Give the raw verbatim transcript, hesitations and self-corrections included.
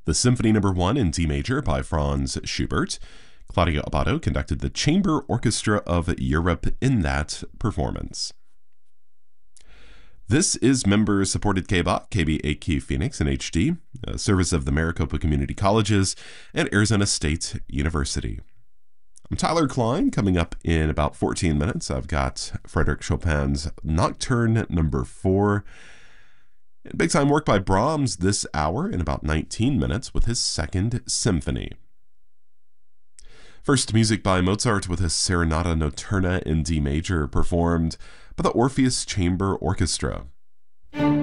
The Symphony Number One in D major by Franz Schubert. Claudio Abbado conducted the Chamber Orchestra of Europe in that performance. This is member-supported K B O C, K B A Q Phoenix in H D, a service of the Maricopa Community Colleges and Arizona State University. I'm Tyler Klein. Coming up in about fourteen minutes, I've got Frederick Chopin's Nocturne Number Four. Big time work by Brahms this hour in about nineteen minutes with his Second Symphony. First, music by Mozart with his Serenata Notturna in D major, performed by the Orpheus Chamber Orchestra.